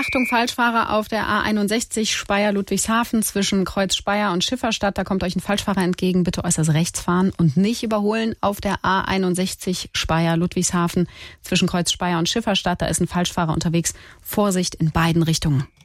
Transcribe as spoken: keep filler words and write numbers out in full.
Achtung, Falschfahrer auf der A einundsechzig Speyer-Ludwigshafen zwischen Kreuz Speyer und Schifferstadt. Da kommt euch ein Falschfahrer entgegen. Bitte äußerst rechts fahren und nicht überholen. Auf der A einundsechzig Speyer-Ludwigshafen zwischen Kreuz Speyer und Schifferstadt. Da ist ein Falschfahrer unterwegs. Vorsicht in beiden Richtungen.